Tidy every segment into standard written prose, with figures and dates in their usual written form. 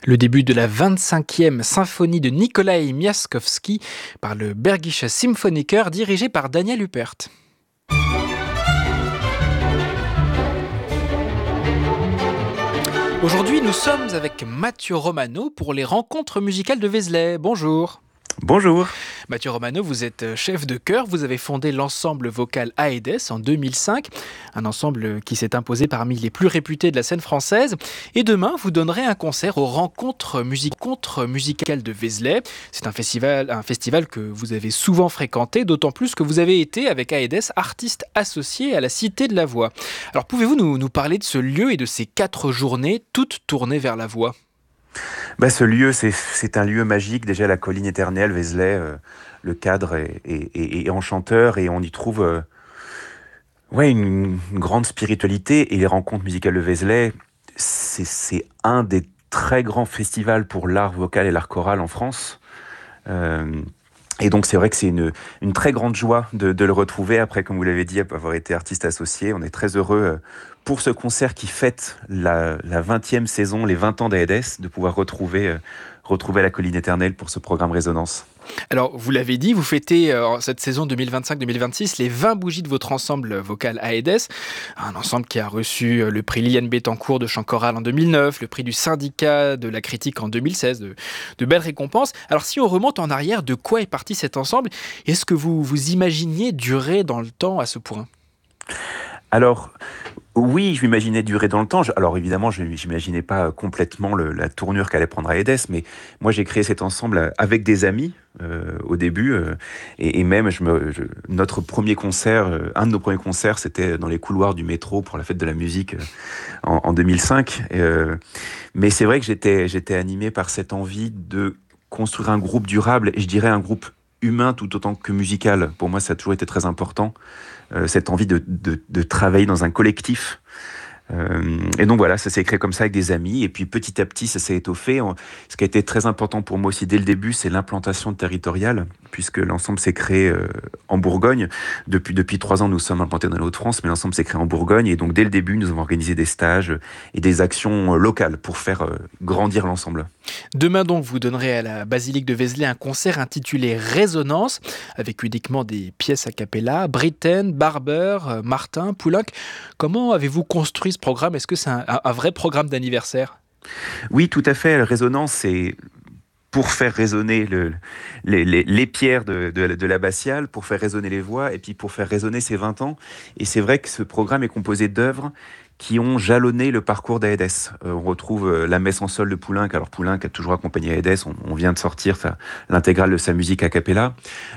Le début de la 25e symphonie de Nikolai Miaskovski par le Bergische Symphoniker dirigé par Daniel Huppert. Aujourd'hui, nous sommes avec Mathieu Romano pour les rencontres musicales de Vézelay. Bonjour. Bonjour. Mathieu Romano, vous êtes chef de chœur, vous avez fondé l'ensemble vocal Aedes en 2005, un ensemble qui s'est imposé parmi les plus réputés de la scène française. Et demain, vous donnerez un concert aux rencontres musicales de Vézelay. C'est un festival que vous avez souvent fréquenté, d'autant plus que vous avez été, avec Aedes, artiste associé à la Cité de la Voix. Alors pouvez-vous nous parler de ce lieu et de ces 4 journées, toutes tournées vers la voix ? Ce lieu, c'est un lieu magique. Déjà, la colline éternelle, Vézelay, le cadre est enchanteur et on y trouve une grande spiritualité. Et les rencontres musicales de Vézelay, c'est un des très grands festivals pour l'art vocal et l'art choral en France. Et donc, c'est vrai que c'est une très grande joie de le retrouver. Après, comme vous l'avez dit, avoir été artiste associé, on est très heureux pour ce concert qui fête la 20e saison, les 20 ans d'Aedes, de pouvoir retrouver la colline éternelle pour ce programme Résonance. Alors, vous l'avez dit, vous fêtez cette saison 2025-2026 les 20 bougies de votre ensemble vocal Aedes, un ensemble qui a reçu le prix Liliane Bettencourt de chant choral en 2009, le prix du syndicat de la critique en 2016, de belles récompenses. Alors, si on remonte en arrière, de quoi est parti cet ensemble ? Est-ce que vous imaginiez durer dans le temps à ce point ? Alors, oui, je m'imaginais durer dans le temps. Alors évidemment, je n'imaginais pas complètement la tournure qu'allait prendre Aedes, mais moi j'ai créé cet ensemble avec des amis au début, et même notre premier concert, un de nos premiers concerts, c'était dans les couloirs du métro pour la fête de la musique en 2005. Mais c'est vrai que j'étais animé par cette envie de construire un groupe durable, et je dirais un groupe humain tout autant que musical. Pour moi, ça a toujours été très important, cette envie de travailler dans un collectif. Et donc voilà, ça s'est créé comme ça avec des amis, et puis petit à petit ça s'est étoffé. Ce qui a été très important pour moi aussi dès le début, c'est l'implantation territoriale, puisque l'ensemble s'est créé en Bourgogne. Depuis 3 ans, nous sommes implantés dans les Hauts-de-France, mais l'ensemble s'est créé en Bourgogne, et donc dès le début, nous avons organisé des stages et des actions locales pour faire grandir l'ensemble. Demain donc, vous donnerez à la basilique de Vézelay un concert intitulé Résonance, avec uniquement des pièces a cappella, Britten, Barber, Martin, Poulenc. Comment avez-vous construit ce programme ? Est-ce que c'est un vrai programme d'anniversaire ? Oui, tout à fait. La Résonance, c'est pour faire résonner les pierres de l'abbatiale, pour faire résonner les voix, et puis pour faire résonner ces 20 ans. Et c'est vrai que ce programme est composé d'œuvres qui ont jalonné le parcours d'Aedes. On retrouve la messe en sol de Poulenc. Alors Poulenc a toujours accompagné Aedes, on vient de sortir l'intégrale de sa musique a cappella.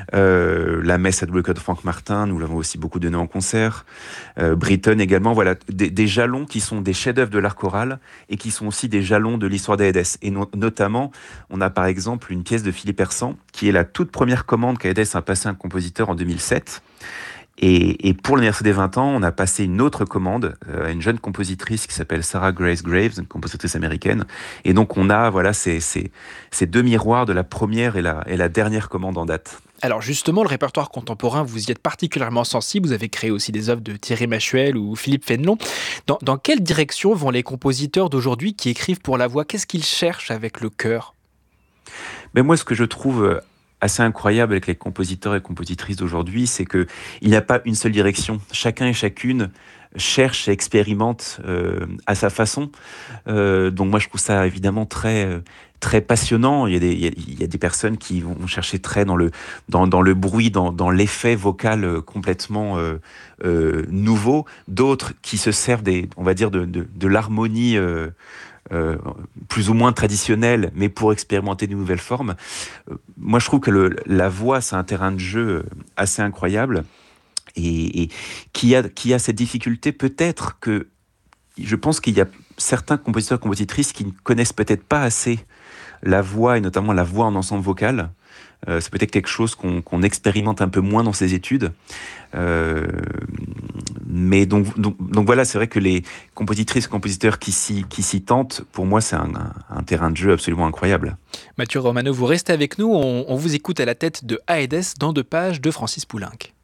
La messe à double chœur de Franck Martin, nous l'avons aussi beaucoup donné en concert. Britten également, voilà, des jalons qui sont des chefs-d'œuvre de l'art choral et qui sont aussi des jalons de l'histoire d'Aedes. Et notamment, on a par exemple une pièce de Philippe Hersant, qui est la toute première commande qu'Aedes a passée à un compositeur en 2007. Et pour l'anniversaire des 20 ans, on a passé une autre commande à une jeune compositrice qui s'appelle Sarah Grace Graves, une compositrice américaine. Et donc on a ces 2 miroirs de la première et la dernière commande en date. Alors justement, le répertoire contemporain, vous y êtes particulièrement sensible. Vous avez créé aussi des œuvres de Thierry Machuel ou Philippe Fénelon. Dans quelle direction vont les compositeurs d'aujourd'hui qui écrivent pour la voix ? Qu'est-ce qu'ils cherchent avec le cœur ? Mais moi, ce que je trouve assez incroyable avec les compositeurs et compositrices d'aujourd'hui, c'est qu'il n'y a pas une seule direction. Chacun et chacune cherche et expérimente à sa façon. Donc moi, je trouve ça évidemment très passionnant. Il y a des personnes qui vont chercher très dans le bruit, dans l'effet vocal complètement nouveau. D'autres qui se servent on va dire de l'harmonie plus ou moins traditionnelle, mais pour expérimenter de nouvelles formes. Moi, je trouve que la voix, c'est un terrain de jeu assez incroyable, et qui a cette difficulté, peut-être que je pense qu'il y a certains compositeurs et compositrices qui ne connaissent peut-être pas assez la voix, et notamment la voix en ensemble vocal. C'est peut-être quelque chose qu'on expérimente un peu moins dans ses études. Mais donc voilà, c'est vrai que les compositrices et compositeurs qui s'y tentent, pour moi, c'est un terrain de jeu absolument incroyable. Mathieu Romano, vous restez avec nous. On vous écoute à la tête de Aedes dans 2 pages de Francis Poulenc.